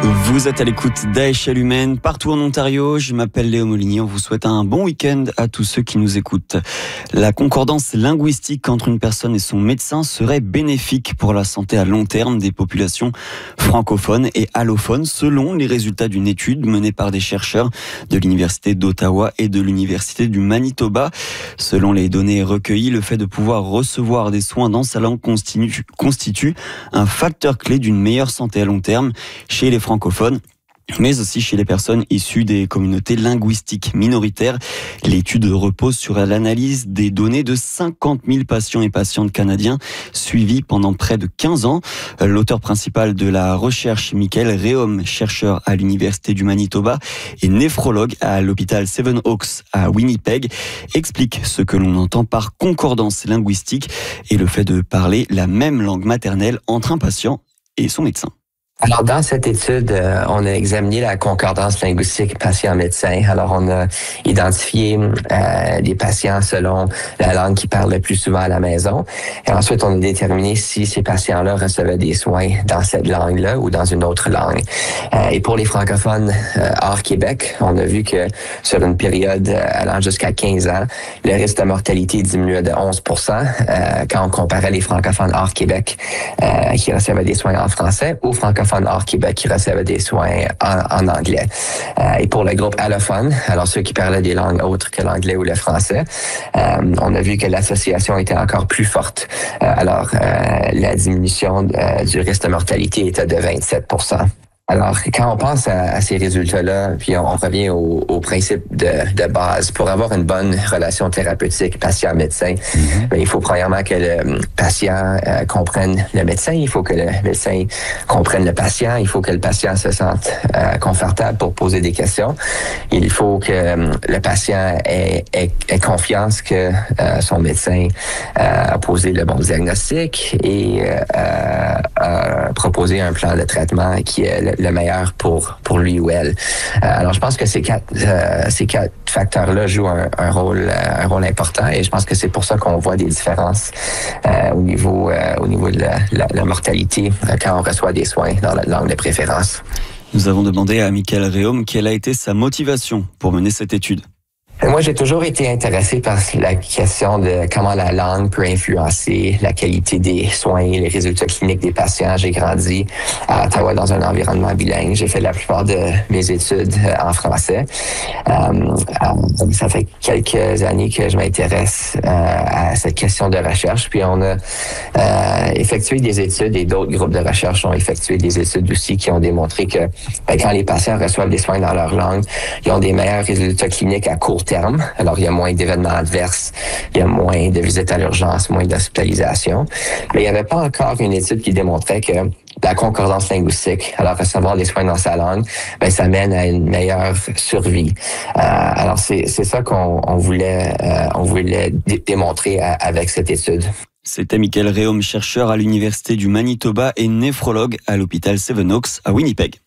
Vous êtes à l'écoute d'Échelle Humaine partout en Ontario. Je m'appelle Léo Molinier. On vous souhaite un bon week-end à tous ceux qui nous écoutent. La concordance linguistique entre une personne et son médecin serait bénéfique pour la santé à long terme des populations francophones et allophones, selon les résultats d'une étude menée par des chercheurs de l'Université d'Ottawa et de l'Université du Manitoba. Selon les données recueillies, le fait de pouvoir recevoir des soins dans sa langue constitue un facteur clé d'une meilleure santé à long terme chez les francophones, mais aussi chez les personnes issues des communautés linguistiques minoritaires. L'étude repose sur l'analyse des données de 50 000 patients et patientes canadiens suivis pendant près de 15 ans. L'auteur principal de la recherche, Michael Réaume, chercheur à l'Université du Manitoba et néphrologue à l'hôpital Seven Oaks à Winnipeg, explique ce que l'on entend par concordance linguistique et le fait de parler la même langue maternelle entre un patient et son médecin. Alors, dans cette étude, on a examiné la concordance linguistique patient-médecin. Alors, on a identifié des patients selon la langue qu'ils parlent le plus souvent à la maison. Et ensuite, on a déterminé si ces patients-là recevaient des soins dans cette langue-là ou dans une autre langue. Et pour les francophones hors Québec, on a vu que sur une période allant jusqu'à 15 ans, le risque de mortalité diminuait de 11% quand on comparait les francophones hors Québec qui recevaient des soins en français aux francophones hors Québec qui recevaient des soins en anglais. Et pour le groupe allophone, alors ceux qui parlaient des langues autres que l'anglais ou le français, on a vu que l'association était encore plus forte. Alors, la diminution du risque de mortalité était de 27%. Alors, quand on pense à ces résultats-là, puis on revient au principe de base, pour avoir une bonne relation thérapeutique patient-médecin, il faut premièrement que le patient comprenne le médecin, il faut que le médecin comprenne le patient, il faut que le patient se sente confortable pour poser des questions. Il faut que le patient ait confiance que son médecin a posé le bon diagnostic et a proposé un plan de traitement qui est le meilleur pour lui ou elle. Alors, je pense que ces quatre facteurs-là jouent un rôle important et je pense que c'est pour ça qu'on voit des différences au niveau de la mortalité quand on reçoit des soins dans la langue de préférence. Nous avons demandé à Michael Réaume quelle a été sa motivation pour mener cette étude. Moi, j'ai toujours été intéressé par la question de comment la langue peut influencer la qualité des soins et les résultats cliniques des patients. J'ai grandi à Ottawa dans un environnement bilingue. J'ai fait la plupart de mes études en français. Ça fait quelques années que je m'intéresse à cette question de recherche. Puis on a effectué des études et d'autres groupes de recherche ont effectué des études aussi qui ont démontré que quand les patients reçoivent des soins dans leur langue, ils ont des meilleurs résultats cliniques à court terme. Alors, il y a moins d'événements adverses, il y a moins de visites à l'urgence, moins d'hospitalisation. Mais il n'y avait pas encore une étude qui démontrait que la concordance linguistique, alors recevoir des soins dans sa langue, ça mène à une meilleure survie. Alors, c'est ça qu'on voulait démontrer avec cette étude. C'était Michael Réaume, chercheur à l'Université du Manitoba et néphrologue à l'hôpital Seven Oaks à Winnipeg.